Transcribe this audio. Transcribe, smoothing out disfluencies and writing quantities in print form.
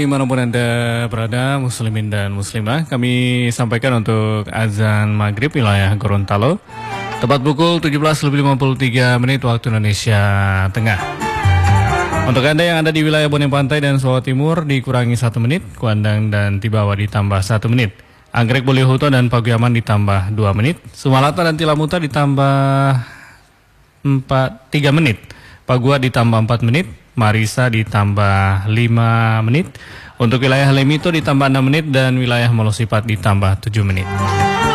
Dimanapun Anda berada, muslimin dan muslimah, kami sampaikan untuk azan maghrib wilayah Gorontalo, tepat pukul 17.53 waktu Indonesia Tengah. Untuk Anda yang ada di wilayah Bonen Pantai dan Jawa Timur, dikurangi 1 menit, Kuandang dan Tibawa ditambah 1 menit, Anggrek Bolihuto dan Paguyaman ditambah 2 menit, Sumalata dan Tilamuta ditambah 3 menit, Pagua ditambah 4 menit, Marisa ditambah 5 menit, untuk wilayah Lemito ditambah 6 menit, dan wilayah Molosipat ditambah 7 menit.